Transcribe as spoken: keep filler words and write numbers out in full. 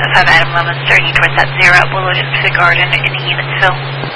five Adam Lemon, starting towards that zero at Blue Ocean Pacific Garden in Evansville.